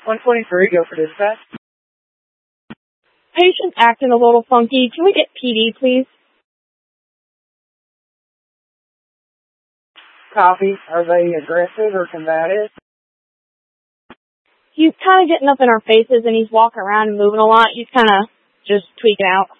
123, go for dispatch. Patient acting a little funky. Can we get PD, please? Copy. Are they aggressive or combative? He's kind of getting up in our faces, and he's walking around and moving a lot. He's kind of just tweaking out.